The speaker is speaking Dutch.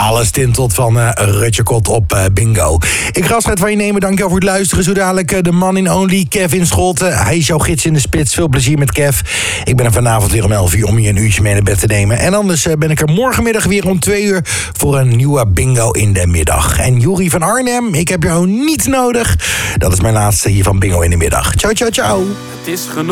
Alles tintelt van Rutje Kot op bingo. Ik ga afscheid van je nemen. Dankjewel voor het luisteren. Zo dadelijk de man in only, Kevin Scholten. Hij is jouw gids in de spits. Veel plezier met Kev. Ik ben er vanavond weer om 11 uur om je een uurtje mee naar bed te nemen. En anders ben ik er morgenmiddag weer om 2 uur voor een nieuwe bingo in de middag. En Juri van Arnhem, ik heb jou niet nodig. Dat is mijn laatste hier van Bingo in de middag. Ciao, ciao, ciao. Het is genoeg.